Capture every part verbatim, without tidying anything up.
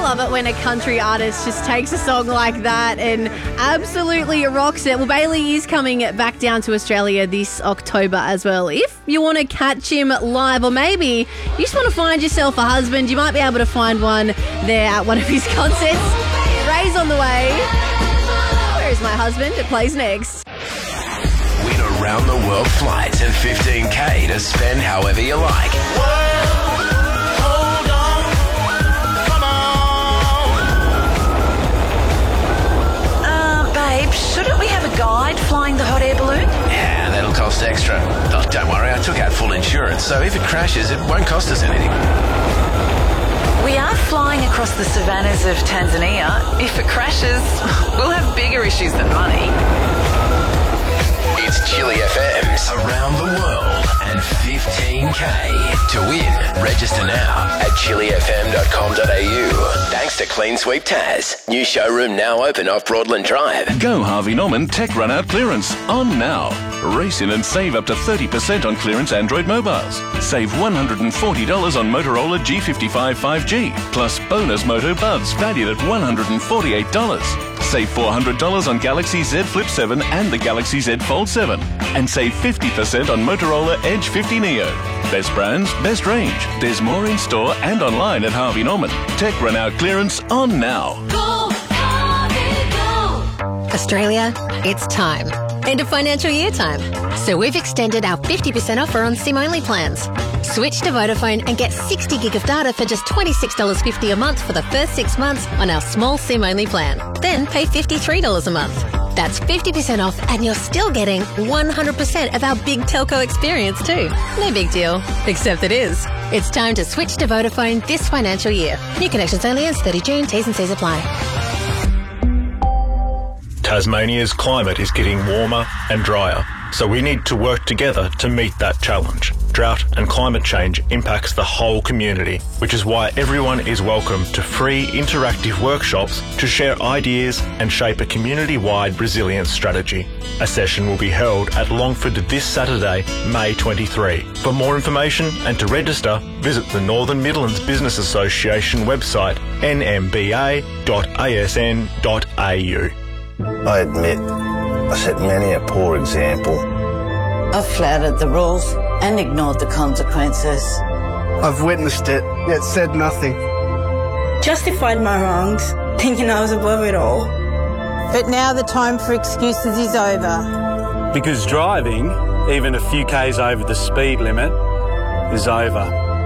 love it when a country artist just takes a song like that and absolutely rocks it. Well, Bailey is coming back down to Australia this October as well. If you want to catch him live, or maybe you just want to find yourself a husband, you might be able to find one there at one of his concerts. Ray's on the way. Where is my husband? It plays next. Win around the world flights and fifteen K to spend however you like. Hold on, come on. Uh, babe, shouldn't we have a guide flying the hot air balloon? Yeah, that'll cost extra. Oh, don't worry, I took out full insurance, so if it crashes, it won't cost us anything. We are flying across the savannas of Tanzania. If it crashes, we'll have bigger issues than money. It's Chili F M's Around the World and fifteen K. To win, register now at chili f m dot com dot a u. Thanks to Clean Sweep Taz. New showroom now open off Broadland Drive. Go Harvey Norman Tech Run Out Clearance on now. Race in and save up to thirty percent on clearance Android mobiles. Save one hundred forty dollars on Motorola G fifty-five five G, plus bonus Moto Buds valued at one hundred forty-eight dollars. Save four hundred dollars on Galaxy Z Flip seven and the Galaxy Z Fold seven. And save fifty percent on Motorola Edge fifty Neo. Best brands, best range. There's more in store and online at Harvey Norman. Tech Run Out Clearance on now. Go, Harvey, go! Australia, it's time. End of financial year time. So we've extended our fifty percent offer on SIM-only plans. Switch to Vodafone and get sixty gig of data for just twenty-six dollars fifty a month for the first six months on our small SIM-only plan. Then pay fifty-three dollars a month. That's fifty percent off and you're still getting one hundred percent of our big telco experience too. No big deal, except it is. It's time to switch to Vodafone this financial year. New connections only ends thirty June. T's and C's apply. Tasmania's climate is getting warmer and drier, so we need to work together to meet that challenge. Drought and climate change impacts the whole community, which is why everyone is welcome to free interactive workshops to share ideas and shape a community-wide resilience strategy. A session will be held at Longford this Saturday, May twenty-third. For more information and to register, visit the Northern Midlands Business Association website n m b a dot a s n dot a u. I admit, I set many a poor example. I've flouted the rules and ignored the consequences. I've witnessed it, yet said nothing. Justified my wrongs, thinking I was above it all. But now the time for excuses is over. Because driving, even a few k's over the speed limit, is over.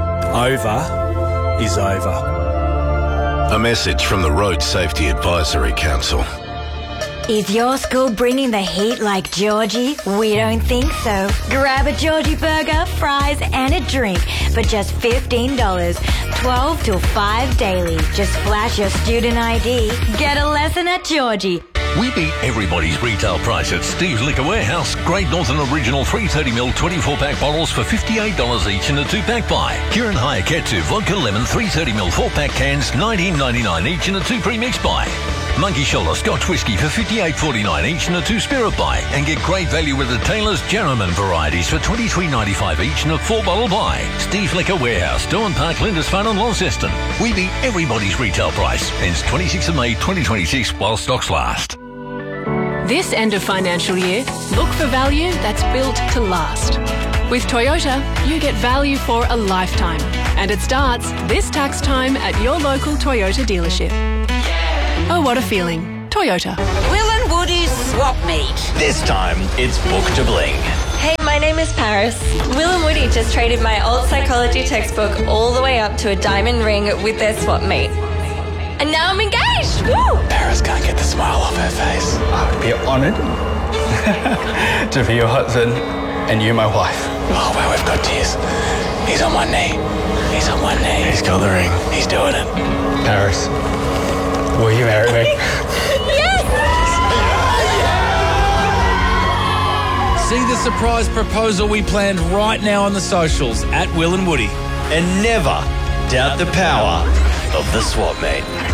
Over is over. A message from the Road Safety Advisory Council. Is your school bringing the heat like Georgie? We don't think so. Grab a Georgie burger, fries and a drink for just fifteen dollars. twelve till five daily. Just flash your student I D. Get a lesson at Georgie. We beat everybody's retail price at Steve's Liquor Warehouse. Great Northern Original three thirty mil twenty-four pack bottles for fifty-eight dollars each in a two pack buy. Kieran Hayaketsu Vodka Lemon three thirty mil four pack cans nineteen ninety-nine each in a two pre-mix buy. Monkey Shoulder Scotch Whisky for fifty-eight forty-nine each in a two spirit buy. And get great value with the Taylor's Jerriman varieties for twenty-three ninety-five each in a four bottle buy. Steve's Liquor Warehouse, Dawn Park, Lindisfarne and Launceston. We beat everybody's retail price. Ends twenty-sixth of May twenty twenty-six while stocks last. This end of financial year, look for value that's built to last. With Toyota, you get value for a lifetime. And it starts this tax time at your local Toyota dealership. Oh, what a feeling. Toyota. Will and Woody's swap meet. This time, it's book to bling. Hey, my name is Paris. Will and Woody just traded my old psychology textbook all the way up to a diamond ring with their swap meet. And now I'm engaged! Woo! Paris can't get the smile off her face. I would be honoured to be your husband and you my wife. Oh, wow, we've got tears. He's on one knee. He's on one knee. He's got the ring. He's doing it. Paris, will you marry me? Yes! See the surprise proposal we planned right now on the socials at Will and Woody. And never doubt the power of the swap meet.